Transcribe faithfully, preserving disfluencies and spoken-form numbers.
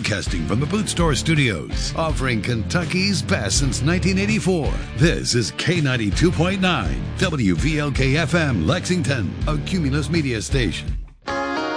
broadcasting from the Boot Store Studios, offering Kentucky's best since nineteen eighty-four. This is K ninety-two point nine, W V L K F M, Lexington, a Cumulus Media station.